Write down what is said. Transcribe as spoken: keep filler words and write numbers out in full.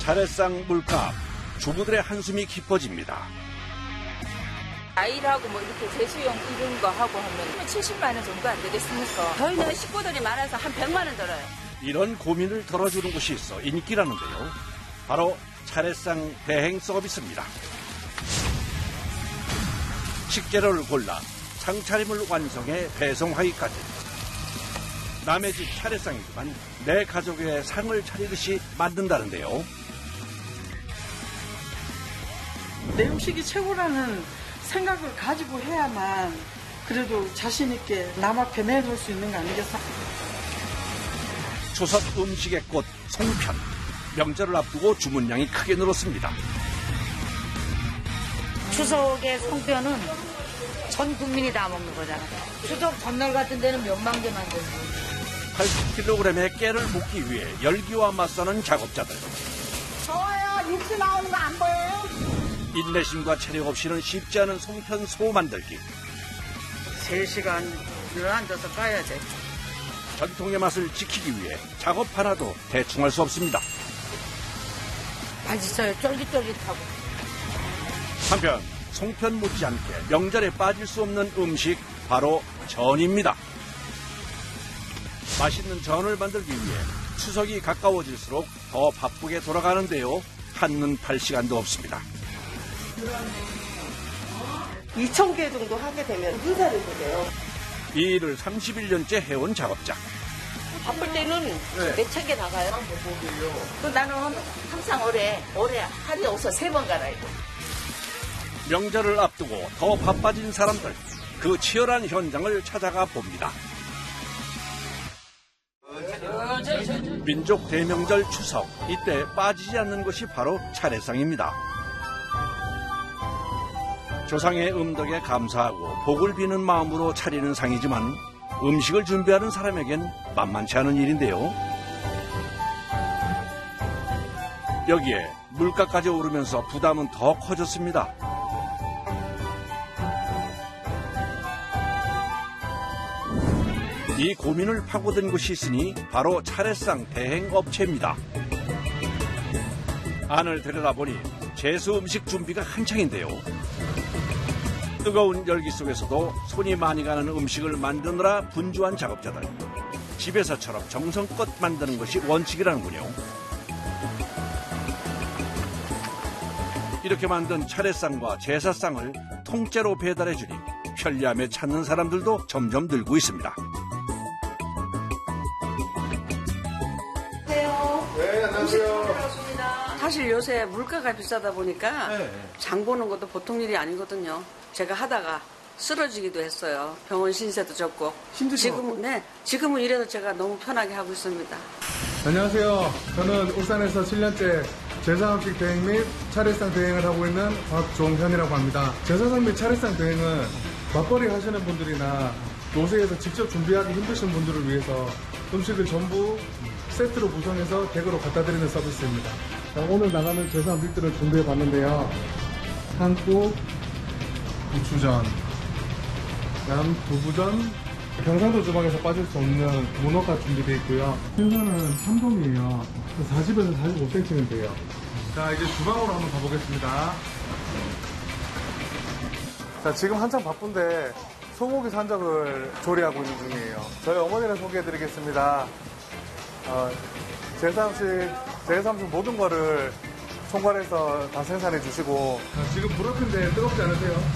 차례상 물값, 주부들의 한숨이 깊어집니다. 아이하고 뭐 이렇게 재수용 이런 거 하고 하면 칠십만 원 정도 안 되겠습니까? 저희는 식구들이 많아서 한 백만 원 들어요. 이런 고민을 덜어주는 곳이 있어 인기라는데요. 바로 차례상 대행 서비스입니다. 식재료를 골라 상차림을 완성해 배송하기까지. 남의 집 차례상이지만 내 가족의 상을 차리듯이 만든다는데요. 내 음식이 최고라는 생각을 가지고 해야만 그래도 자신 있게 남 앞에 내놓을 수 있는 거 아니겠어? 추석 음식의 꽃 송편. 명절을 앞두고 주문량이 크게 늘었습니다. 추석의 송편은 전 국민이 다 먹는 거잖아요. 추석 전날 같은 데는 몇만 개 만들고. 팔십 킬로그램의 깨를 볶기 위해 열기와 맞서는 작업자들. 저요, 육수 나오는 거 안 보여요? 인내심과 체력 없이는 쉽지 않은 송편 소 만들기. 세 시간을 앉아서 까야지. 전통의 맛을 지키기 위해 작업 하나도 대충 할 수 없습니다. 맛있어요. 쫄깃쫄깃하고. 한편 송편 못지않게 명절에 빠질 수 없는 음식 바로 전입니다. 맛있는 전을 만들기 위해 추석이 가까워질수록 더 바쁘게 돌아가는데요. 한눈 팔 시간도 없습니다. 이천 개 정도 하게 되면 무슨 살이 되세요? 이 일을 삼십일 년째 해온 작업자. 바쁠 때는 네. 몇천 개 나가요? 그 나는 항상 올해, 올해 하루에 옷을 세 번 갈아입고. 명절을 앞두고 더 바빠진 사람들. 그 치열한 현장을 찾아가 봅니다. 민족 대명절 추석. 이때 빠지지 않는 것이 바로 차례상입니다. 조상의 음덕에 감사하고 복을 비는 마음으로 차리는 상이지만 음식을 준비하는 사람에겐 만만치 않은 일인데요. 여기에 물가까지 오르면서 부담은 더 커졌습니다. 이 고민을 파고든 곳이 있으니 바로 차례상 대행업체입니다. 안을 들여다보니 제수 음식 준비가 한창인데요. 뜨거운 열기 속에서도 손이 많이 가는 음식을 만드느라 분주한 작업자들. 집에서처럼 정성껏 만드는 것이 원칙이라는군요. 이렇게 만든 차례상과 제사상을 통째로 배달해주니 편리함에 찾는 사람들도 점점 늘고 있습니다. 네, 안녕하세요. 사실 요새 물가가 비싸다 보니까 네. 장 보는 것도 보통 일이 아니거든요. 제가 하다가 쓰러지기도 했어요. 병원 신세도 졌고. 힘드시죠? 지금은, 네, 지금은 이래도 제가 너무 편하게 하고 있습니다. 안녕하세요. 저는 울산에서 칠 년째 제사음식 대행 및 차례상 대행을 하고 있는 박종현이라고 합니다. 제사상 및 차례상 대행은 맞벌이 하시는 분들이나 노세에서 직접 준비하기 힘드신 분들을 위해서 음식을 전부 세트로 구성해서 댁으로 갖다 드리는 서비스입니다. 자, 오늘 나가는 제사 음식들을 준비해 봤는데요. 한국 고추전, 남 두부전, 경상도 주방에서 빠질 수 없는 문어가 준비되어 있고요. 생선은 참돔이에요. 사십에서 사십오 센티미터면 돼요. 자, 이제 주방으로 한번 가보겠습니다. 자, 지금 한참 바쁜데 소고기 산적을 조리하고 있는 중이에요. 저희 어머니를 소개해드리겠습니다. 어, 제사음식, 제사음식 모든 거를 총괄해서 다 생산해 주시고. 지금 불을 핀데 뜨겁지 않으세요?